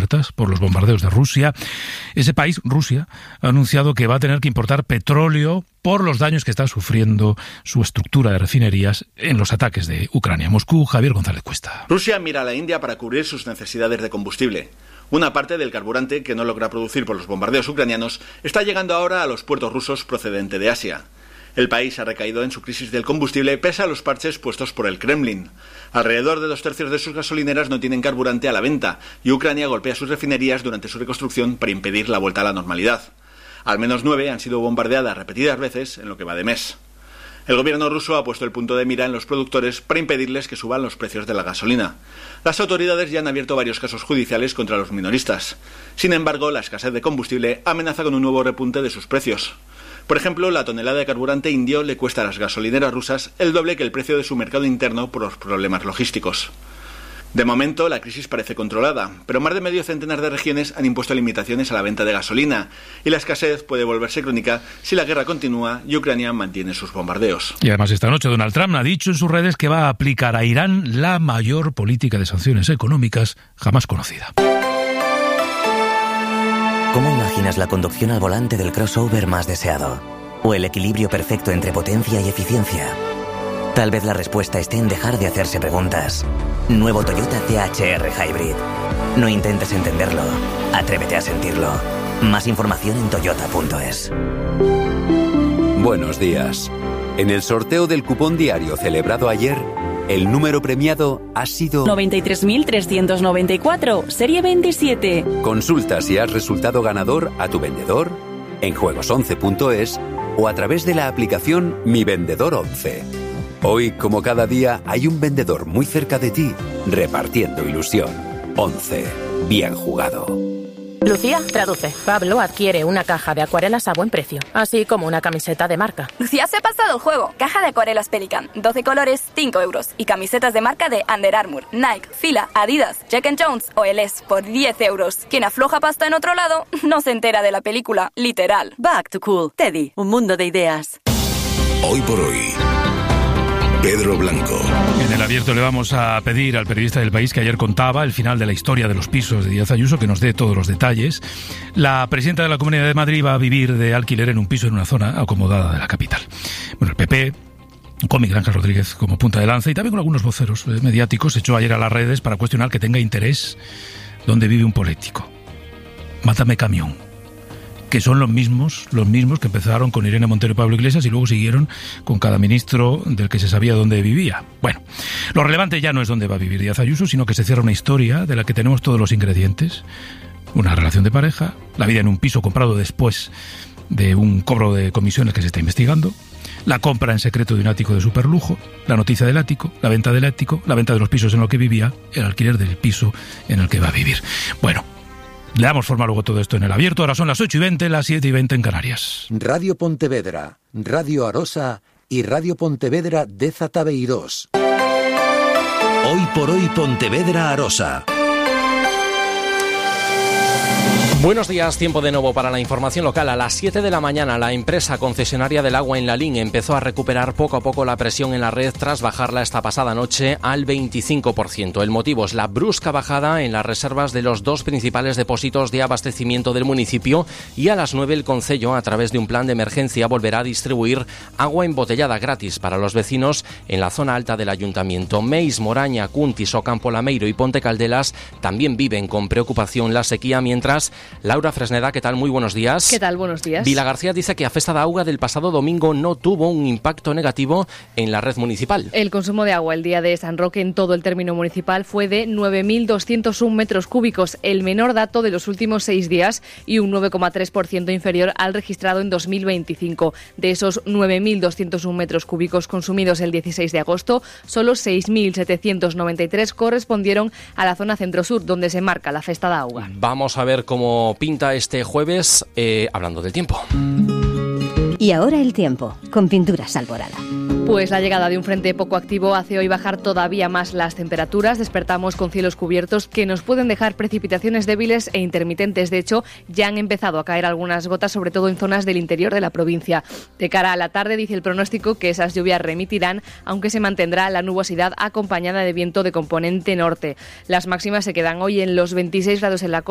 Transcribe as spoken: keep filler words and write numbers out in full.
puertas por los bombardeos de Rusia. Ese país, Rusia, ha anunciado que va a tener que importar petróleo por los daños que está sufriendo su estructura de refinerías en los ataques de Ucrania. Moscú, Javier González Cuesta. Rusia mira a la India para cubrir sus necesidades de combustible. Una parte del carburante que no logra producir por los bombardeos ucranianos está llegando ahora a los puertos rusos procedente de Asia. El país ha recaído en su crisis del combustible pese a los parches puestos por el Kremlin. Alrededor de dos tercios de sus gasolineras no tienen carburante a la venta y Ucrania golpea sus refinerías durante su reconstrucción para impedir la vuelta a la normalidad. Al menos nueve han sido bombardeadas repetidas veces en lo que va de mes. El gobierno ruso ha puesto el punto de mira en los productores para impedirles que suban los precios de la gasolina. Las autoridades ya han abierto varios casos judiciales contra los minoristas. Sin embargo, la escasez de combustible amenaza con un nuevo repunte de sus precios. Por ejemplo, la tonelada de carburante indio le cuesta a las gasolineras rusas el doble que el precio de su mercado interno por los problemas logísticos. De momento, la crisis parece controlada, pero más de medio centenar de regiones han impuesto limitaciones a la venta de gasolina, y la escasez puede volverse crónica si la guerra continúa y Ucrania mantiene sus bombardeos. Y además esta noche Donald Trump ha dicho en sus redes que va a aplicar a Irán la mayor política de sanciones económicas jamás conocida. ¿Cómo imaginas la conducción al volante del crossover más deseado? ¿O el equilibrio perfecto entre potencia y eficiencia? Tal vez la respuesta esté en dejar de hacerse preguntas. Nuevo Toyota C H R Hybrid. No intentes entenderlo, atrévete a sentirlo. Más información en toyota punto es. Buenos días. En el sorteo del cupón diario celebrado ayer, el número premiado ha sido noventa y tres mil trescientos noventa y cuatro, serie veintisiete. Consulta si has resultado ganador a tu vendedor, en juegos once punto es o a través de la aplicación Mi Vendedor once. Hoy, como cada día, hay un vendedor muy cerca de ti, repartiendo ilusión. once. Bien jugado. Lucía, traduce. Pablo adquiere una caja de acuarelas a buen precio, así como una camiseta de marca. Lucía se ha pasado el juego. Caja de acuarelas Pelican, doce colores, cinco euros. Y camisetas de marca de Under Armour, Nike, Fila, Adidas, Jack and Jones o L S por diez euros. Quien afloja pasta en otro lado no se entera de la película, literal. Back to Cool. Teddy, un mundo de ideas. Hoy por hoy, Pedro Blanco. En el abierto le vamos a pedir al periodista del País que ayer contaba el final de la historia de los pisos de Díaz Ayuso que nos dé todos los detalles. La presidenta de la Comunidad de Madrid va a vivir de alquiler en un piso en una zona acomodada de la capital. Bueno, el P P, con Miguel Ángel Rodríguez como punta de lanza y también con algunos voceros mediáticos, echó ayer a las redes para cuestionar que tenga interés donde vive un político. Mátame camión. Que son los mismos, los mismos que empezaron con Irene Montero y Pablo Iglesias y luego siguieron con cada ministro del que se sabía dónde vivía. Bueno, lo relevante ya no es dónde va a vivir Díaz Ayuso, sino que se cierra una historia de la que tenemos todos los ingredientes. Una relación de pareja, la vida en un piso comprado después de un cobro de comisiones que se está investigando, la compra en secreto de un ático de superlujo, la noticia del ático, la venta del ático, la venta de los pisos en los que vivía, el alquiler del piso en el que va a vivir. Bueno, le damos forma luego todo esto en el abierto. Ahora son las ocho y veinte, las siete y veinte en Canarias. Radio Pontevedra, Radio Arosa y Radio Pontevedra de Zatabeirós. Hoy por hoy Pontevedra Arosa. Buenos días, tiempo de nuevo para la información local. A las siete de la mañana, la empresa concesionaria del agua en Lalín empezó a recuperar poco a poco la presión en la red tras bajarla esta pasada noche al veinticinco por ciento. El motivo es la brusca bajada en las reservas de los dos principales depósitos de abastecimiento del municipio y a las nueve el concello, a través de un plan de emergencia, volverá a distribuir agua embotellada gratis para los vecinos en la zona alta del ayuntamiento. Meis, Moraña, Cuntis, Ocampo Lameiro y Ponte Caldelas también viven con preocupación la sequía, mientras Laura Fresneda, ¿qué tal? Muy buenos días. ¿Qué tal? Buenos días. Vila García dice que a festa de auga del pasado domingo no tuvo un impacto negativo en la red municipal. El consumo de agua el día de San Roque en todo el término municipal fue de nueve mil doscientos uno metros cúbicos, el menor dato de los últimos seis días y un nueve coma tres por ciento inferior al registrado en dos mil veinticinco. De esos nueve mil doscientos uno metros cúbicos consumidos el dieciséis de agosto, solo seis mil setecientos noventa y tres correspondieron a la zona centro-sur, donde se marca la festa de auga. Vamos a ver cómo pinta este jueves, eh, hablando del tiempo. Y ahora el tiempo, con Pinturas Alborada. Pues la llegada de un frente poco activo hace hoy bajar todavía más las temperaturas. Despertamos con cielos cubiertos que nos pueden dejar precipitaciones débiles e intermitentes. De hecho, ya han empezado a caer algunas gotas, sobre todo en zonas del interior de la provincia. De cara a la tarde, dice el pronóstico que esas lluvias remitirán, aunque se mantendrá la nubosidad acompañada de viento de componente norte. Las máximas se quedan hoy en los veintiséis grados en la